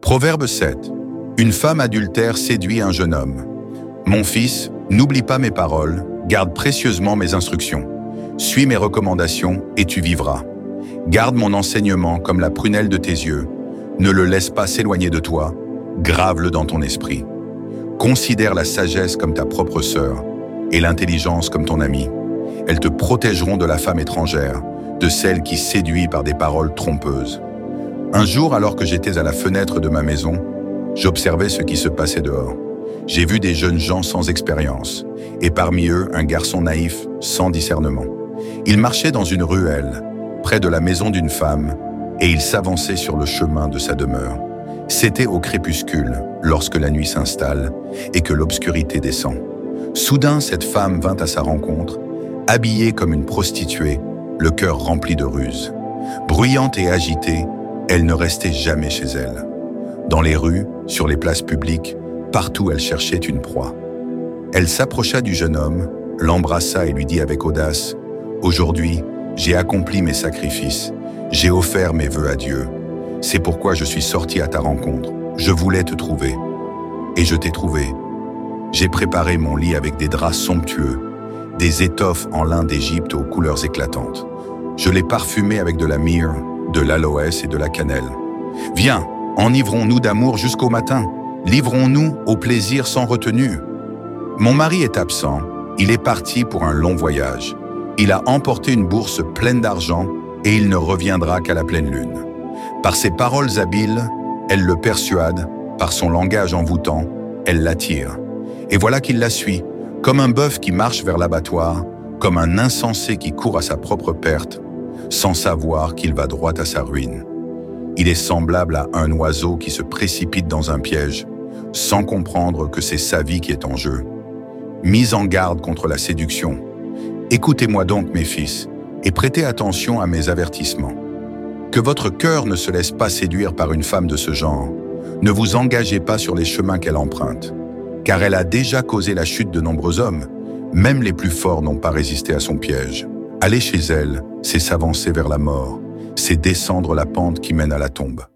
Proverbe 7. Une femme adultère séduit un jeune homme. Mon fils, n'oublie pas mes paroles, garde précieusement mes instructions. Suis mes recommandations et tu vivras. Garde mon enseignement comme la prunelle de tes yeux. Ne le laisse pas s'éloigner de toi, grave-le dans ton esprit. Considère la sagesse comme ta propre sœur et l'intelligence comme ton amie. Elles te protégeront de la femme étrangère, de celle qui séduit par des paroles trompeuses. Un jour, alors que j'étais à la fenêtre de ma maison, j'observais ce qui se passait dehors. J'ai vu des jeunes gens sans expérience, et parmi eux, un garçon naïf, sans discernement. Il marchait dans une ruelle, près de la maison d'une femme, et il s'avançait sur le chemin de sa demeure. C'était au crépuscule, lorsque la nuit s'installe et que l'obscurité descend. Soudain, cette femme vint à sa rencontre, habillée comme une prostituée, le cœur rempli de ruse. Bruyante et agitée, elle ne restait jamais chez elle. Dans les rues, sur les places publiques, partout elle cherchait une proie. Elle s'approcha du jeune homme, l'embrassa et lui dit avec audace : « Aujourd'hui, j'ai accompli mes sacrifices, j'ai offert mes vœux à Dieu. C'est pourquoi je suis sorti à ta rencontre. Je voulais te trouver. Et je t'ai trouvé. J'ai préparé mon lit avec des draps somptueux, des étoffes en lin d'Égypte aux couleurs éclatantes. Je l'ai parfumé avec de la myrrhe, de l'aloès et de la cannelle. Viens, enivrons-nous d'amour jusqu'au matin. Livrons-nous au plaisir sans retenue. Mon mari est absent. Il est parti pour un long voyage. Il a emporté une bourse pleine d'argent et il ne reviendra qu'à la pleine lune. Par ses paroles habiles, elle le persuade. Par son langage envoûtant, elle l'attire. Et voilà qu'il la suit, comme un bœuf qui marche vers l'abattoir, comme un insensé qui court à sa propre perte, sans savoir qu'il va droit à sa ruine. Il est semblable à un oiseau qui se précipite dans un piège, sans comprendre que c'est sa vie qui est en jeu. Mise en garde contre la séduction. Écoutez-moi donc, mes fils, et prêtez attention à mes avertissements. Que votre cœur ne se laisse pas séduire par une femme de ce genre. Ne vous engagez pas sur les chemins qu'elle emprunte, car elle a déjà causé la chute de nombreux hommes. Même les plus forts n'ont pas résisté à son piège. Aller chez elle, c'est s'avancer vers la mort, c'est descendre la pente qui mène à la tombe.